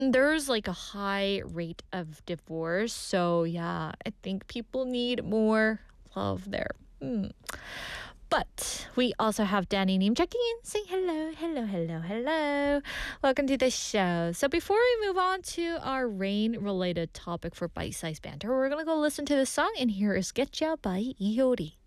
There's like a high rate of divorce. So, yeah, I think people need more love there. Hmm. But we also have Danny Neem checking in, saying hello, hello, hello, hello. Welcome to the show. So before we move on to our rain-related topic for Bite Size Banter, we're going to go listen to the song, and here is Getcha by Iori.